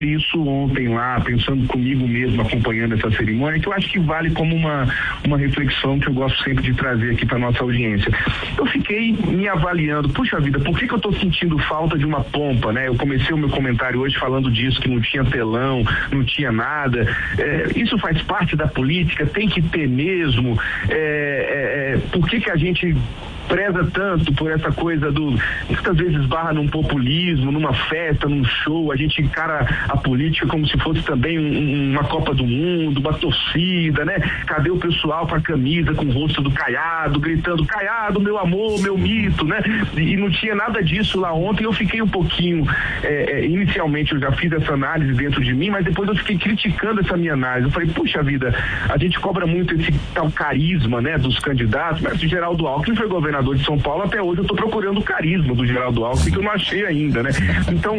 isso ontem lá, pensando comigo mesmo, acompanhando essa cerimônia, que eu acho que vale como uma reflexão que eu gosto sempre de trazer aqui para nossa audiência. Eu fiquei me avaliando, puxa vida, por que eu tô sentindo falta de uma pompa, né? Eu comecei o meu comentário hoje falando disso, que não tinha telão, não tinha nada. Isso faz parte da política, tem que ter mesmo. Por que a gente preza tanto por essa coisa muitas vezes barra num populismo, numa festa, num show, a gente encara a política como se fosse também uma Copa do Mundo, uma torcida, né? Cadê o pessoal com a camisa, com o rosto do Caiado, gritando, Caiado, meu amor, meu mito, né? E não tinha nada disso lá ontem. Eu fiquei um pouquinho, inicialmente eu já fiz essa análise dentro de mim, mas depois eu fiquei criticando essa minha análise. Eu falei, puxa vida, a gente cobra muito esse tal carisma, né, dos candidatos, mas o Geraldo Alckmin foi governador de São Paulo, até hoje eu estou procurando o carisma do Geraldo Alckmin, que eu não achei ainda, né? Então,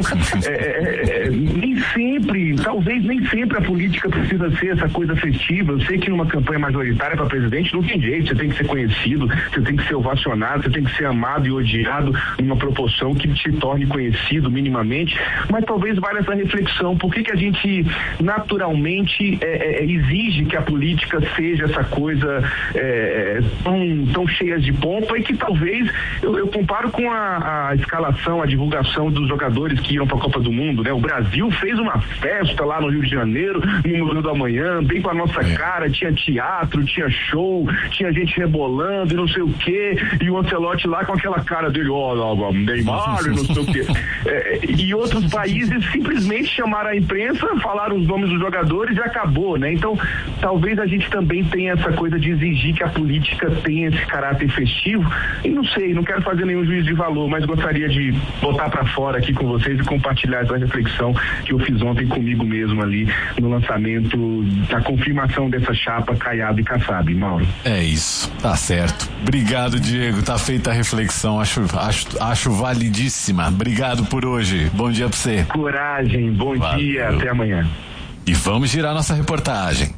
talvez nem sempre a política precisa ser essa coisa festiva. Eu sei que numa campanha majoritária para presidente não tem jeito, você tem que ser conhecido, você tem que ser ovacionado, você tem que ser amado e odiado numa proporção que te torne conhecido minimamente, mas talvez valha essa reflexão, por que a gente naturalmente exige que a política seja essa coisa tão cheia de pompa, e que talvez eu comparo com a escalação, a divulgação dos jogadores que iam para a Copa do Mundo, né? O Brasil fez uma festa lá no Rio de Janeiro, no Museu do Amanhã, bem com a nossa cara, tinha teatro, tinha show, tinha gente rebolando e não sei o quê, e o Ancelotti lá com aquela cara dele, Neymar e não sei o quê. E outros países simplesmente chamaram a imprensa, falaram os nomes dos jogadores e acabou, né? Então, talvez a gente também tenha essa coisa de exigir que a política tenha esse caráter festivo. E não sei, não quero fazer nenhum juízo de valor, mas gostaria de botar para fora aqui com vocês e compartilhar essa reflexão que eu fiz ontem comigo mesmo ali no lançamento da confirmação dessa chapa Caiado e Kassab, Mauro. É isso, tá certo. Obrigado, Diego, tá feita a reflexão, acho validíssima. Obrigado por hoje, bom dia pra você. Coragem, bom dia, até amanhã. E vamos girar nossa reportagem.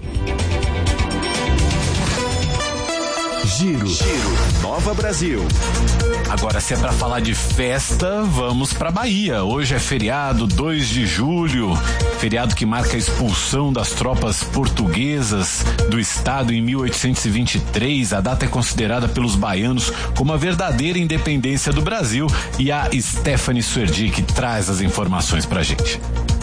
Giro. Nova Brasil. Agora, se é pra falar de festa, vamos pra Bahia. Hoje é feriado, 2 de julho, feriado que marca a expulsão das tropas portuguesas do estado em 1823. A data é considerada pelos baianos como a verdadeira independência do Brasil, e a Stephanie Suerdi que traz as informações pra gente.